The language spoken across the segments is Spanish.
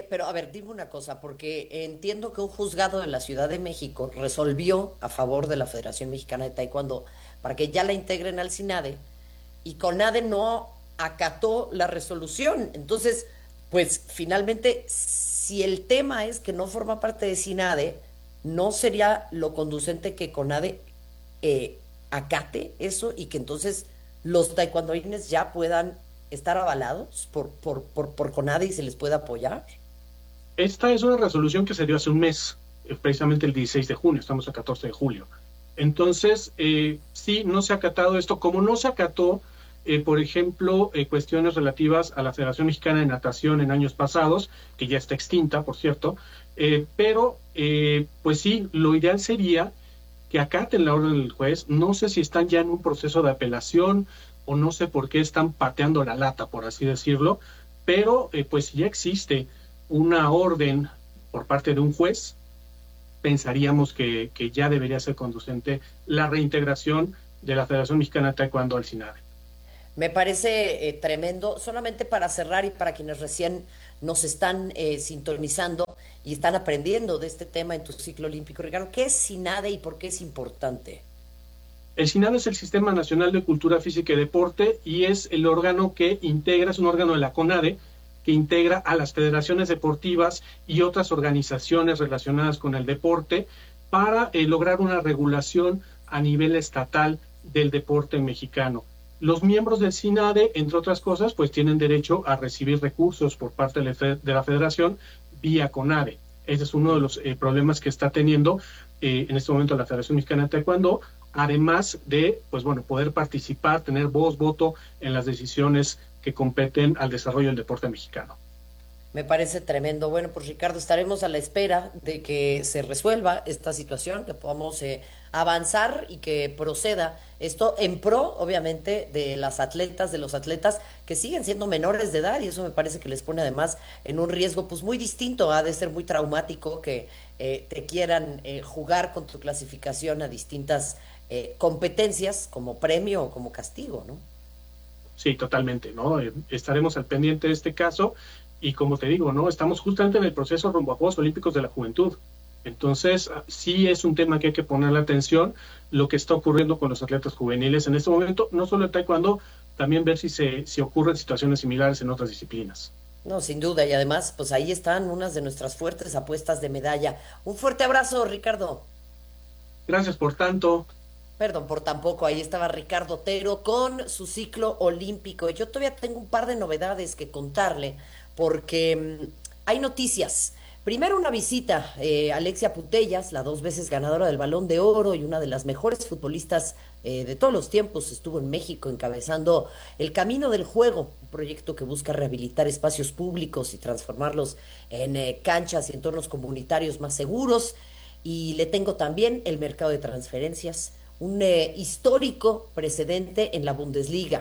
pero a ver, dime una cosa, porque entiendo que un juzgado de la Ciudad de México resolvió a favor de la Federación Mexicana de Taekwondo para que ya la integren al CINADE y CONADE no acató la resolución. Entonces, pues finalmente, si el tema es que no forma parte de CINADE, ¿no sería lo conducente que CONADE acate eso y que entonces los taekwondoines ya puedan estar avalados por CONADE y se les pueda apoyar? Esta es una resolución que se dio hace un mes, precisamente el 16 de junio, estamos a 14 de julio. Entonces, sí, no se ha acatado esto, como no se acató, por ejemplo, cuestiones relativas a la Federación Mexicana de Natación en años pasados, que ya está extinta, por cierto, pero pues sí, lo ideal sería que acaten la orden del juez. No sé si están ya en un proceso de apelación o no sé por qué están pateando la lata, por así decirlo, pero pues si ya existe una orden por parte de un juez, pensaríamos que ya debería ser conducente la reintegración de la Federación Mexicana de Taekwondo al CINADE. Me parece tremendo. Solamente para cerrar y para quienes recién nos están sintonizando y están aprendiendo de este tema en tu ciclo olímpico, Ricardo, ¿qué es SINADE y por qué es importante? El SINADE es el Sistema Nacional de Cultura Física y Deporte y es el órgano que integra, es un órgano de la CONADE que integra a las federaciones deportivas y otras organizaciones relacionadas con el deporte para lograr una regulación a nivel estatal del deporte mexicano. Los miembros del SINADE, entre otras cosas, pues tienen derecho a recibir recursos por parte de la federación vía CONADE. Ese es uno de los problemas que está teniendo en este momento la Federación Mexicana de Taekwondo, además de, pues bueno, poder participar, tener voz, voto en las decisiones que competen al desarrollo del deporte mexicano. Me parece tremendo. Bueno, pues Ricardo, estaremos a la espera de que se resuelva esta situación, que podamos avanzar y que proceda esto en pro, obviamente, de las atletas, de los atletas que siguen siendo menores de edad y eso me parece que les pone además en un riesgo pues muy distinto. Ha de ser muy traumático que te quieran jugar con tu clasificación a distintas competencias como premio o como castigo, ¿no? Sí, totalmente, ¿no? Estaremos al pendiente de este caso y como te digo, ¿no? Estamos justamente en el proceso rumbo a Juegos Olímpicos de la Juventud. Entonces, sí es un tema que hay que ponerle atención, lo que está ocurriendo con los atletas juveniles en este momento, no solo en taekwondo, también ver si ocurren situaciones similares en otras disciplinas. No, sin duda. Y además, pues ahí están unas de nuestras fuertes apuestas de medalla. Un fuerte abrazo, Ricardo. Gracias por tanto. Perdón por tampoco, ahí estaba Ricardo Otero con su ciclo olímpico. Yo todavía tengo un par de novedades que contarle, porque hay noticias. Primero una visita, Alexia Putellas, la dos veces ganadora del Balón de Oro y una de las mejores futbolistas de todos los tiempos, estuvo en México encabezando el Camino del Juego, un proyecto que busca rehabilitar espacios públicos y transformarlos en canchas y entornos comunitarios más seguros. Y le tengo también el mercado de transferencias, un histórico precedente en la Bundesliga.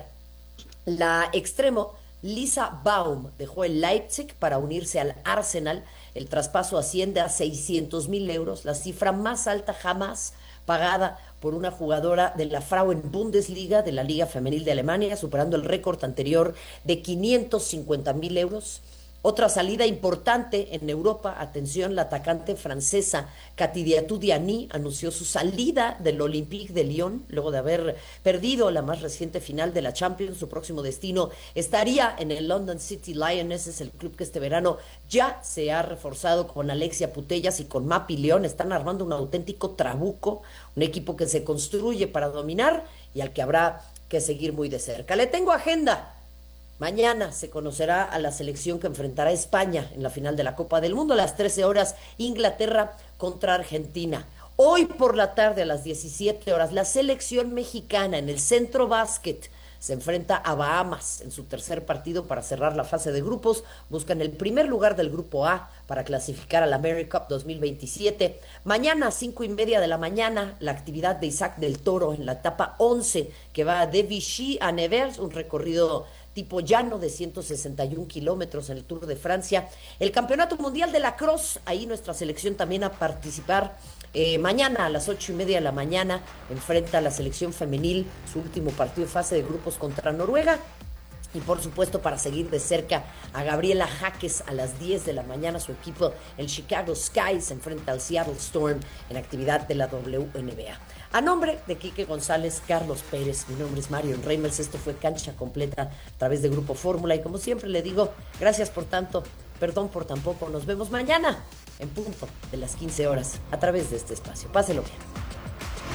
La extremo Lisa Baum dejó el Leipzig para unirse al Arsenal. El traspaso asciende a 600.000 euros, la cifra más alta jamás pagada por una jugadora de la Frauen Bundesliga, de la Liga Femenil de Alemania, superando el récord anterior de 550.000 euros. Otra salida importante en Europa, atención, la atacante francesa Katidiatou Diani anunció su salida del Olympique de Lyon luego de haber perdido la más reciente final de la Champions. Su próximo destino estaría en el London City Lionesses, el club que este verano ya se ha reforzado con Alexia Putellas y con Mapi León. Están armando un auténtico trabuco, un equipo que se construye para dominar y al que habrá que seguir muy de cerca. Le tengo agenda. Mañana se conocerá a la selección que enfrentará a España en la final de la Copa del Mundo a las 13 horas, Inglaterra contra Argentina. Hoy por la tarde a las 17 horas, la selección mexicana en el Centro Básquet se enfrenta a Bahamas en su tercer partido para cerrar la fase de grupos. Buscan el primer lugar del grupo A para clasificar a la AmeriCup 2027. Mañana a 5:30 de la mañana, la actividad de Isaac del Toro en la etapa 11 que va de Vichy a Nevers, un recorrido tipo llano de 161 kilómetros en el Tour de Francia. El Campeonato Mundial de Lacrosse, ahí nuestra selección también a participar. Mañana a las 8:30 de la mañana enfrenta a la selección femenil su último partido de fase de grupos contra Noruega. Y por supuesto, para seguir de cerca a Gabriela Jaques a las 10 de la mañana, su equipo, el Chicago Sky, se enfrenta al Seattle Storm en actividad de la WNBA. A nombre de Quique González, Carlos Pérez, mi nombre es Marion Reimers. Esto fue Cancha Completa a través de Grupo Fórmula. Y como siempre le digo, gracias por tanto, perdón por tan poco. Nos vemos mañana en punto de las 15 horas a través de este espacio. Páselo bien.